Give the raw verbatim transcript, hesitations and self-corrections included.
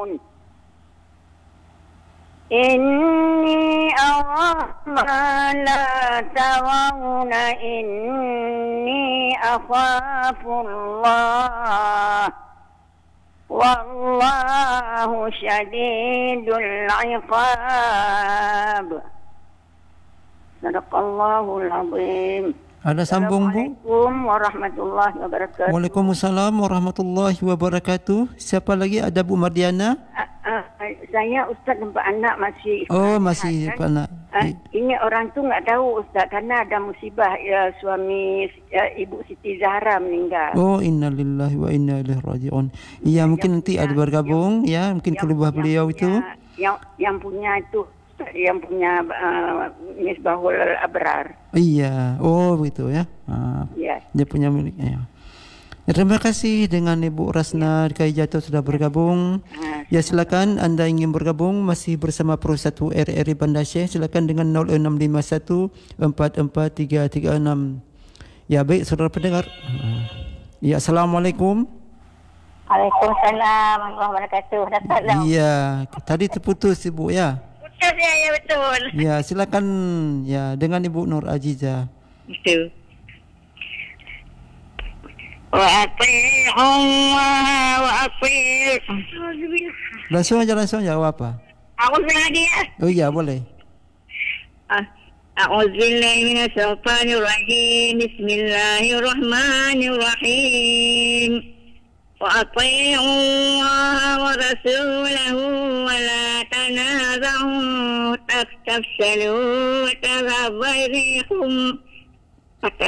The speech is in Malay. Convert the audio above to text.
إني أرى ما لا ترون إني أخاف الله والله شديد العقاب. صدق الله العظيم. Ada sambung, Bu? Assalamualaikum warahmatullahi wabarakatuh. Waalaikumsalam warahmatullahi wabarakatuh. Siapa lagi? Ada Bu Mardiana? Uh, uh, saya Ustaz nampak anak masih. Oh, masih kan? anak. Uh, ini orang tu enggak tahu Ustaz kerana ada musibah ya, suami ya, Ibu Siti Zahra meninggal. Oh, innalillahi wa inna ilaihi raji'un. Ya, mungkin nanti ada bergabung ya, mungkin keluar beliau punya, itu. Yang yang punya itu yang punya uh, Misbahul Abrar. Iya, oh begitu ya. Ha, ya. Dia punya miliknya. Ya, terima kasih dengan Ibu Rasna ya. Kai Jatuh sudah bergabung. Ya, silakan anda ingin bergabung masih bersama Pro satu R R I Bandar Syekh, silakan dengan nol enam lima satu empat empat tiga tiga enam. Ya, baik saudara pendengar. Ya, assalamualaikum. Waalaikumsalam warahmatullahi wabarakatuh. Datang. Iya, tadi terputus Ibu ya. Ya, ya betul. Ya, silakan ya dengan Ibu Nur Azizah. Betul. Wa ati'u Allah wa ati'u. Langsung aja langsung jawab apa? Aku lagi ya. Oh iya, boleh. A'udzu billahi minasy syaithanir rajim. Bismillahirrahmanirrahim. وأطيعوا الله ورسوله ولا تنازعوا تفشلوا وتذهب ريحكم